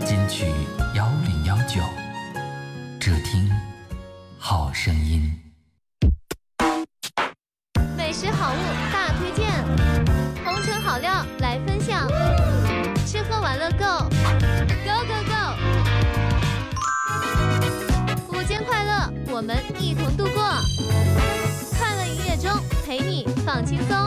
金曲1019，只听好声音。 美食好物大推荐，红尘好料来分享，吃喝玩乐 Go Go Go Go， 午间快乐，我们一同度过，快乐营业中陪你放轻松。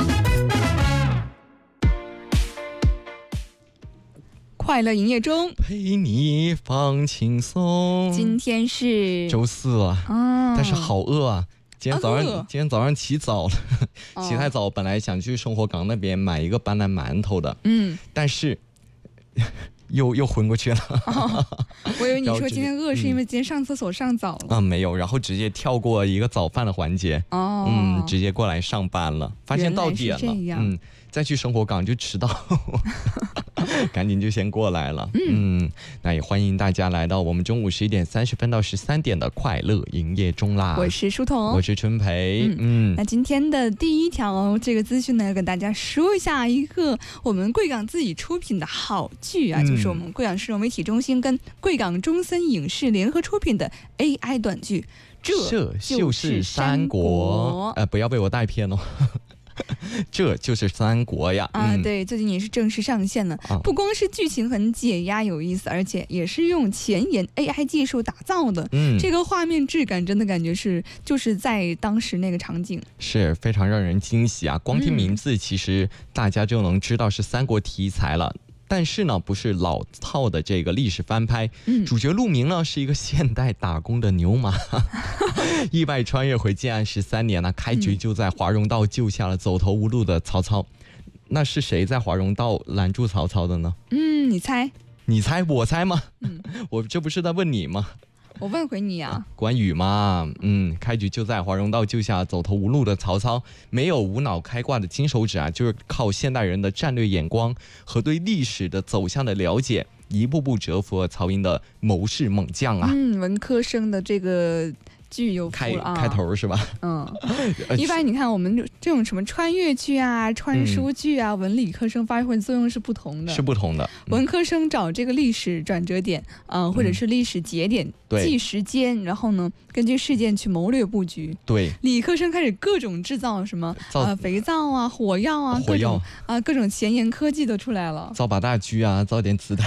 快乐营业中陪你放轻松。 今天是周四了，但是好饿啊！今天早上起早了，起太早，本来想去生活港那边买一个斑斓馒头的，但是又昏过去了。 我以为你说今天饿是因为今天上厕所上早了。 没有，然后直接跳过一个早饭的环节，直接过来上班了，发现到点了，再去生活港就迟到。赶紧就先过来了，那也欢迎大家来到我们中午11点30分到13点的快乐营业中啦。 我是书童， 我是春培。 那今天的第一条这个资讯呢，要跟大家说一下一个我们贵港自己出品的好剧啊，就是我们贵港市容媒体中心跟贵港中森影视联合出品的 AI 短剧，这就是三国。 不要被我带偏哦。这就是三国呀！ 对，最近也是正式上线了。不光是剧情很解压有意思，而且也是用前沿 AI 技术打造的。这个画面质感真的感觉就是在当时那个场景，是非常让人惊喜啊！光听名字，其实大家就能知道是三国题材了。但是呢，不是老套的这个历史翻拍，主角陆明呢是一个现代打工的牛马，意外穿越回建安13年呢，开局就在华容道救下了走投无路的曹操。那是谁在华容道拦住曹操的呢？你猜？我猜吗？我这不是在问你吗？ 我问回你啊， 关羽嘛，开局就在华容道救下走投无路的曹操，没有无脑开挂的金手指啊，就是靠现代人的战略眼光和对历史的走向的了解，一步步折服了曹营的谋士猛将啊。 文科生的这个剧有开头是吧？ 一般你看我们这种什么穿越剧啊、穿书剧啊，文理科生发挥作用是不同的。文科生找这个历史转折点，或者是历史节点，记时间，然后呢，根据事件去谋略布局。对，理科生开始各种制造什么肥皂啊、火药啊，各种前沿科技都出来了， 造把大狙啊，造点子弹。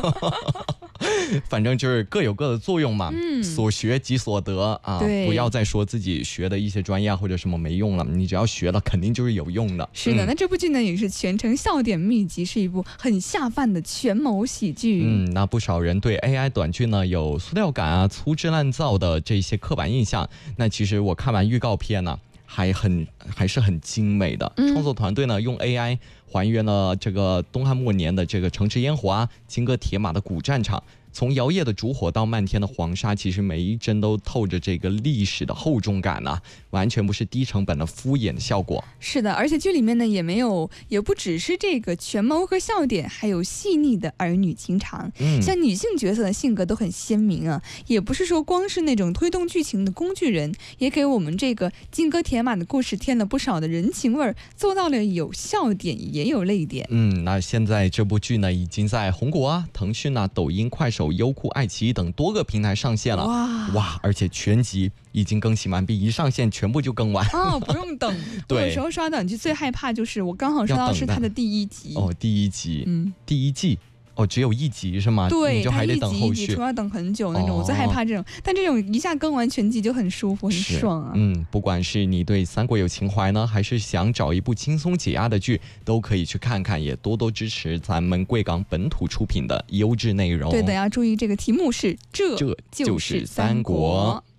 反正就是各有各的作用嘛，所学即所得啊，不要再说自己学的一些专业或者什么没用了，你只要学了肯定就是有用的。 是的，那这部剧呢也是全程笑点密集，是一部很下饭的权谋喜剧。 那不少人对 AI 短剧呢有塑料感啊、粗制滥造的这些刻板印象，那其实我看完预告片呢还是很精美的。创作团队呢用 AI 还原了这个东汉末年的这个城池烟火啊、金戈铁马的古战场，从摇曳的烛火到漫天的黄沙，其实每一帧都透着这个历史的厚重感啊，完全不是低成本的敷衍的效果。 是的，而且剧里面呢也不只是这个权谋和笑点，还有细腻的儿女情长。像女性角色的性格都很鲜明啊，也不是说光是那种推动剧情的工具人，也给我们这个金戈铁马的故事添了不少的人情味儿，做到了有笑点也有泪点。 那现在这部剧呢已经在红果啊、腾讯啊、抖音、快手、优酷、爱奇艺等多个平台上线了。哇，而且全集已经更新完毕，一上线全部就更完。 不用等。对，有时候刷短剧最害怕就是我刚好刷到是它的第一集。 第一集，第一季。只有一集是吗？ 对， 你就还得等后续， 除了要等很久那种，我最害怕这种。但这种一下更完全集就很舒服，很爽啊。 不管是你对三国有情怀呢，还是想找一部轻松解压的剧，都可以去看看，也多多支持咱们贵港本土出品的优质内容。 对的，要注意这个题目是这就是三国。